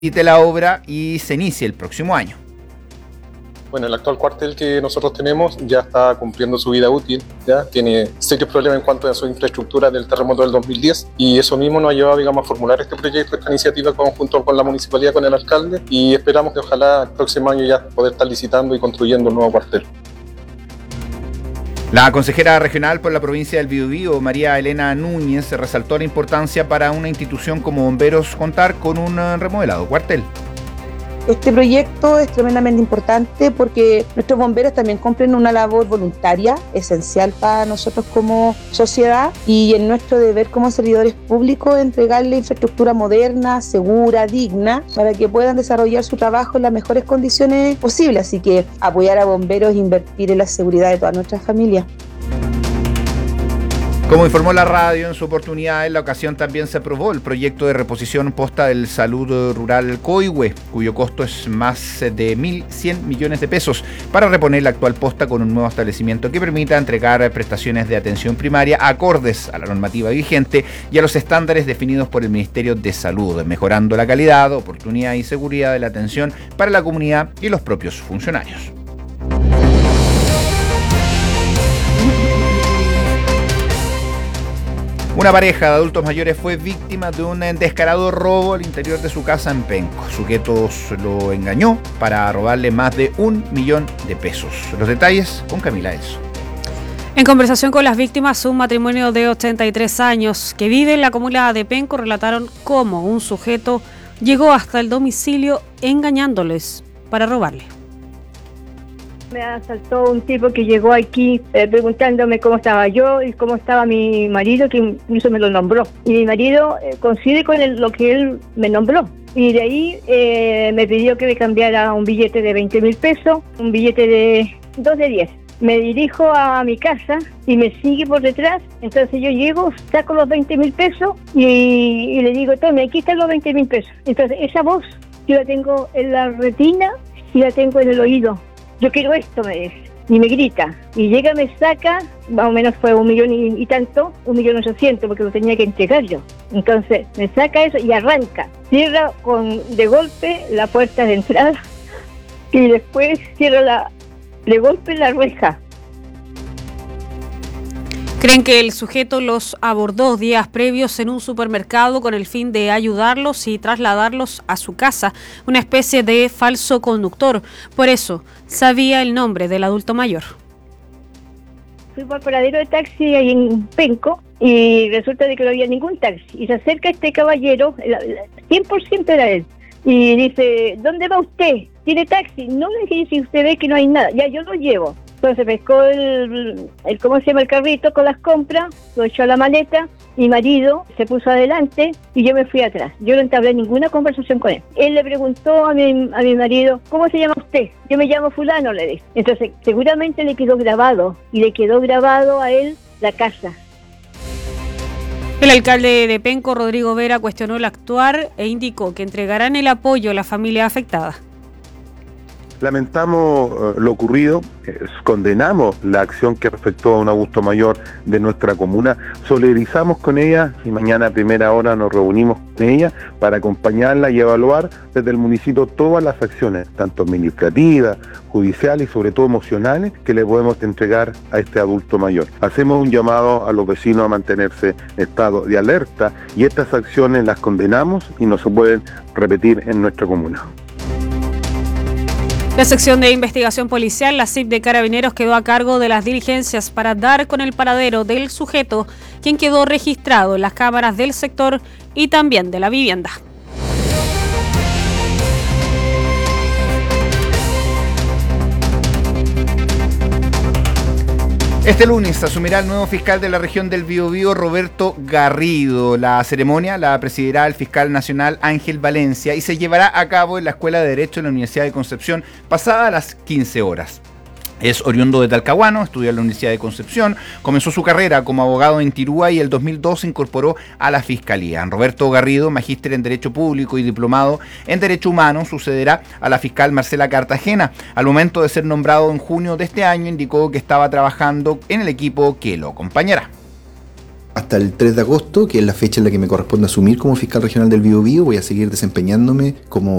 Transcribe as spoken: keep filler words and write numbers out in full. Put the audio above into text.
la obra y se inicie el próximo año. Bueno, el actual cuartel que nosotros tenemos ya está cumpliendo su vida útil, ya tiene serios problemas en cuanto a su infraestructura del terremoto del dos mil diez y eso mismo nos ha llevado, digamos, a formular este proyecto, esta iniciativa conjunto con la municipalidad, con el alcalde, y esperamos que ojalá el próximo año ya poder estar licitando y construyendo un nuevo cuartel. La consejera regional por la provincia del Biobío, María Elena Núñez, resaltó la importancia para una institución como Bomberos contar con un remodelado cuartel. Este proyecto es tremendamente importante porque nuestros bomberos también cumplen una labor voluntaria esencial para nosotros como sociedad y en nuestro deber como servidores públicos entregarle infraestructura moderna, segura, digna para que puedan desarrollar su trabajo en las mejores condiciones posibles. Así que apoyar a bomberos e invertir en la seguridad de todas nuestras familias. Como informó la radio en su oportunidad, en la ocasión también se aprobó el proyecto de reposición posta del Salud Rural Coihue, cuyo costo es más de mil cien millones de pesos, para reponer la actual posta con un nuevo establecimiento que permita entregar prestaciones de atención primaria acordes a la normativa vigente y a los estándares definidos por el Ministerio de Salud, mejorando la calidad, oportunidad y seguridad de la atención para la comunidad y los propios funcionarios. Una pareja de adultos mayores fue víctima de un descarado robo al interior de su casa en Penco. Sujetos lo engañó para robarle más de un millón de pesos. Los detalles con Camila Elso. En conversación con las víctimas, un matrimonio de ochenta y tres años que vive en la comuna de Penco relataron cómo un sujeto llegó hasta el domicilio engañándoles para robarle. Me asaltó un tipo que llegó aquí eh, preguntándome cómo estaba yo y cómo estaba mi marido, que incluso me lo nombró. Y mi marido eh, coincide con el, lo que él me nombró. Y de ahí eh, me pidió que me cambiara un billete de veinte mil pesos, un billete de dos de diez. Me dirijo a mi casa y me sigue por detrás. Entonces yo llego, saco los veinte mil pesos y, y le digo, tome, aquí están los veinte mil pesos. Entonces esa voz yo la tengo en la retina y la tengo en el oído. Yo quiero esto, me dice, y me grita. Y llega, me saca, más o menos fue un millón y, y tanto, un millón ochocientos, porque lo tenía que entregar yo. Entonces me saca eso y arranca. Cierra con de golpe la puerta de entrada y después cierra la, de golpe la reja. Creen que el sujeto los abordó días previos en un supermercado con el fin de ayudarlos y trasladarlos a su casa, una especie de falso conductor. Por eso, sabía el nombre del adulto mayor. Fui por el paradero de taxi ahí en Penco y resulta de que no había ningún taxi. Y se acerca este caballero, cien por ciento era él, y dice, ¿dónde va usted? ¿Tiene taxi? No, le dije, si usted ve que no hay nada, ya yo lo llevo. Entonces pescó el, el, ¿cómo se llama? El carrito con las compras, lo echó a la maleta, mi marido se puso adelante y yo me fui atrás. Yo no entablé ninguna conversación con él. Él le preguntó a mi, a mi marido, ¿cómo se llama usted? Yo me llamo fulano, le dije. Entonces seguramente le quedó grabado y le quedó grabado a él la casa. El alcalde de Penco, Rodrigo Vera, cuestionó el actuar e indicó que entregarán el apoyo a la familia afectada. Lamentamos uh, lo ocurrido, eh, condenamos la acción que afectó a un adulto mayor de nuestra comuna, solidarizamos con ella y mañana a primera hora nos reunimos con ella para acompañarla y evaluar desde el municipio todas las acciones, tanto administrativas, judiciales y sobre todo emocionales, que le podemos entregar a este adulto mayor. Hacemos un llamado a los vecinos a mantenerse en estado de alerta y estas acciones las condenamos y no se pueden repetir en nuestra comuna. La sección de investigación policial, la C I P de Carabineros, quedó a cargo de las diligencias para dar con el paradero del sujeto, quien quedó registrado en las cámaras del sector y también de la vivienda. Este lunes asumirá el nuevo fiscal de la región del Biobío, Roberto Garrido. La ceremonia la presidirá el fiscal nacional Ángel Valencia y se llevará a cabo en la Escuela de Derecho de la Universidad de Concepción pasada las quince horas. Es oriundo de Talcahuano, estudió en la Universidad de Concepción, comenzó su carrera como abogado en Tirúa y el dos mil dos se incorporó a la Fiscalía. Roberto Garrido, magíster en Derecho Público y diplomado en Derecho Humano, sucederá a la fiscal Marcela Cartagena. Al momento de ser nombrado en junio de este año, indicó que estaba trabajando en el equipo que lo acompañará. hasta el tres de agosto, que es la fecha en la que me corresponde asumir como fiscal regional del Biobío. Voy a seguir desempeñándome como